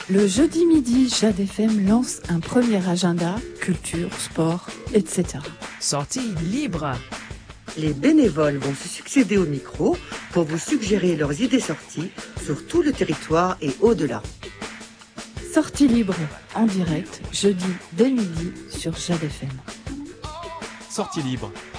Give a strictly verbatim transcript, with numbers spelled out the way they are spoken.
Le jeudi midi, Jade F M lance un premier agenda, culture, sport, et cetera. Sortie libre. Les bénévoles vont se succéder au micro pour vous suggérer leurs idées sorties sur tout le territoire et au-delà. Sortie libre, en direct, jeudi dès midi sur Jade F M. Sortie libre,